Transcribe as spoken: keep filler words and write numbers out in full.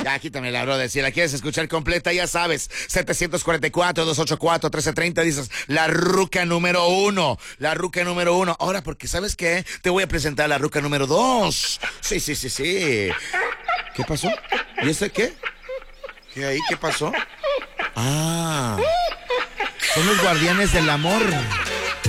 Ya, quítame la brother. Si la quieres escuchar completa, ya sabes. setecientos cuarenta y cuatro, doscientos ochenta y cuatro, trece treinta. Dices, la ruca número uno. La ruca número uno. Ahora, porque ¿sabes qué? Te voy a presentar a la ruca número dos. Sí, sí, sí, sí. ¿Qué pasó? ¿Y ese qué? ¿Qué ahí? ¿Qué pasó? Ah, son los guardianes del amor.